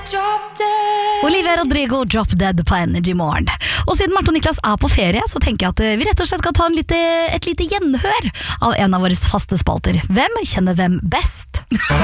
Olivia Rodrigo, Drop Dead på Energy Morgen. Og siden Marte og Niklas er på ferie, så tenker jeg at vi rett og slett skal ta et lite gjenhør av en av våre faste spalter. Hvem kjenner hvem best?